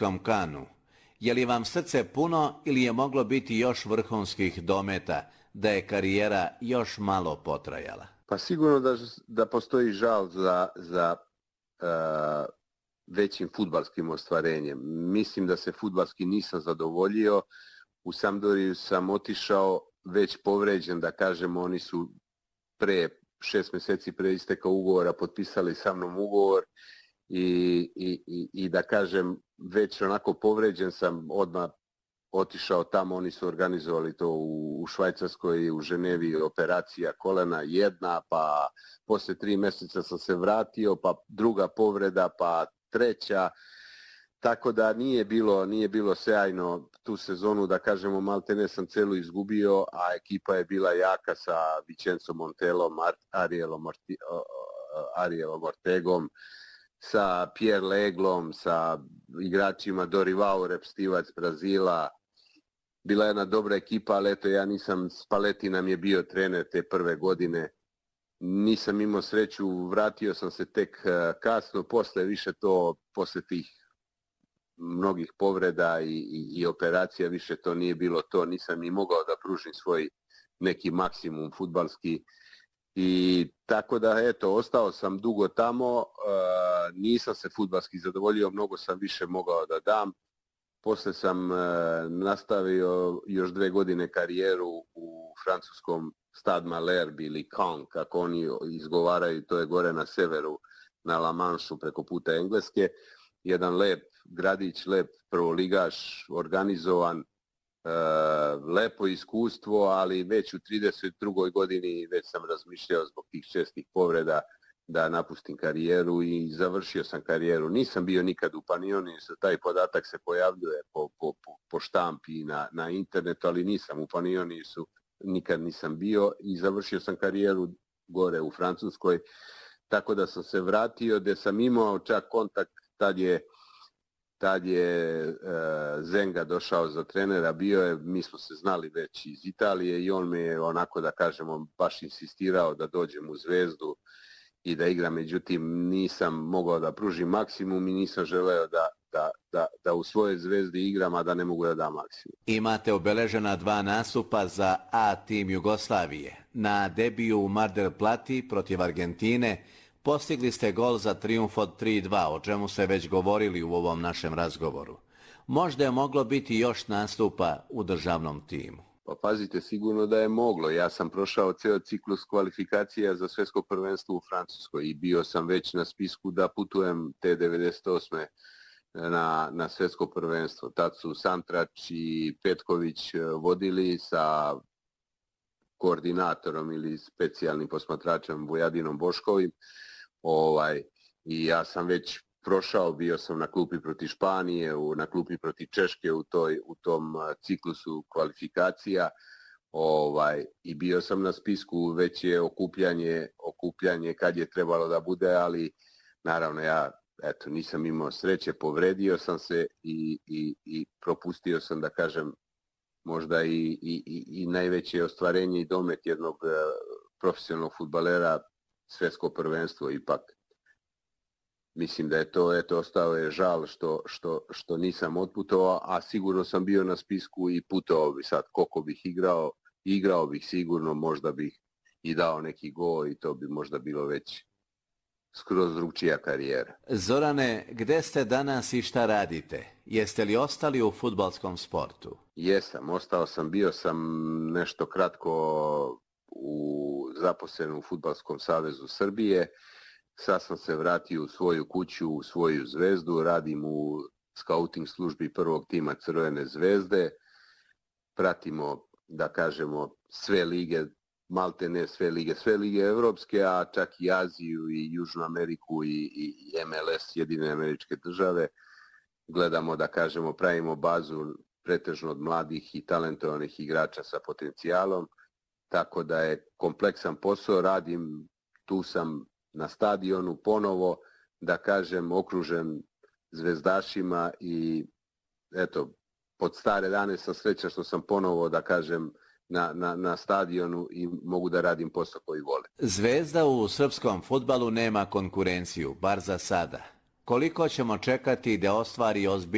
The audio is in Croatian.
vrhunskom Cannesu. Je li vam srce puno ili je moglo biti još vrhunskih dometa da je karijera još malo potrajala? Pa sigurno da postoji žal za većim fudbalskim ostvarenjem. Mislim da se fudbalski nisam zadovoljio. U Sampdoriju sam otišao već povređen, da kažemo, oni su 6 mjeseci pre isteka ugovora potpisali sa mnom ugovor i da kažem, već onako povređen sam, odmah otišao tamo, oni su organizovali to u Švajcarskoj, u Ženevi, operacija kolena jedna, pa posle 3 mjeseca sam se vratio, pa druga povreda, pa treća, tako da nije bilo sjajno tu sezonu, da kažemo, maltene sam celu izgubio, a ekipa je bila jaka sa Vincenzom Montelom, Arielom Ortegom, sa Pierre Leglom, sa igračima Dorival Repstivac Brazila. Bila je jedna dobra ekipa, ali eto, ja nisam, Spalletti nam je bio trener te prve godine. Nisam imao sreću, vratio sam se tek kasno, posle tih mnogih povreda i operacija, više to nije bilo to, nisam ni mogao da pružim svoj neki maksimum fudbalski. I tako da, eto, ostao sam dugo tamo, nisam se fudbalski zadovoljio, mnogo sam više mogao da dam. Posle sam nastavio još 2 godine karijeru u francuskom Stade Malherbe ili Caen, kako oni izgovaraju, to je gore na severu, na La Mancheu, preko puta Engleske. Jedan lep gradić, lep prvoligaš, organizovan, lepo iskustvo, ali već u 32. godini već sam razmišljao zbog tih čestih povreda da napustim karijeru i završio sam karijeru. Nisam bio nikad u Panioniusu, taj podatak se pojavljuje po štampi na internetu, ali nisam u Panioniusu, nikad nisam bio i završio sam karijeru gore u Francuskoj, tako da sam se vratio, gdje sam imao čak kontakt, tad je Zenga došao za trenera, mi smo se znali već iz Italije i on me je, onako da kažemo, baš insistirao da dođem u Zvezdu i da igram, međutim nisam mogao da pružim maksimum i nisam želeo da u svojoj Zvezdi igram, a da ne mogu da dam maksimum. Imate obeležena 2 nastupa za A tim Jugoslavije. Na debiju u Mar del Plati protiv Argentine postigli ste gol za trijumf od 3:2, o čemu ste već govorili u ovom našem razgovoru. Možda je moglo biti još nastupa u državnom timu. Pa pazite, sigurno da je moglo. Ja sam prošao ceo ciklus kvalifikacija za svjetsko prvenstvo u Francuskoj i bio sam već na spisku da putujem te 98. na svjetsko prvenstvo. Tad su Santrač i Petković vodili sa koordinatorom ili specijalnim posmatračem Vujadinom Boškovim. I ja sam već prošao, bio sam na klupi protiv Španije, na klupi protiv Češke u tom ciklusu kvalifikacija i bio sam na spisku, već je okupljanje kad je trebalo da bude, ali naravno ja nisam imao sreće, povredio sam se i propustio sam, da kažem, možda i najveće ostvarenje i domet jednog profesionalnog fudbalera, svjetsko prvenstvo ipak. Mislim da je to ostao je žal što nisam otputovao, a sigurno sam bio na spisku i putovao bi sad. Koliko bih igrao bih sigurno, možda bih i dao neki gol i to bi možda bilo već skroz drugčija karijera. Zorane, gde ste danas i šta radite? Jeste li ostali u fudbalskom sportu? Jesam, ostao sam, bio sam nešto kratko zaposlen u Fudbalskom savezu Srbije. Sad sam se vratio u svoju kuću, u svoju Zvezdu, radim u skauting službi prvog tima Crvene zvezde. Pratimo, da kažemo, sve lige, maltene sve lige evropske, a čak i Aziju i Južnu Ameriku i MLS, Sjedinjene Američke Države. Gledamo, da kažemo, pravimo bazu pretežno od mladih i talentovanih igrača sa potencijalom, tako da je kompleksan posao, radim, tu sam na stadionu ponovo, da kažem, okružen zvezdašima i eto, pod stare dane sam srećan što sam ponovo, da kažem, na stadionu i mogu da radim posao koji vole. Zvezda u srpskom fudbalu nema konkurenciju, bar za sada. Koliko ćemo čekati da ostvari ozbiljno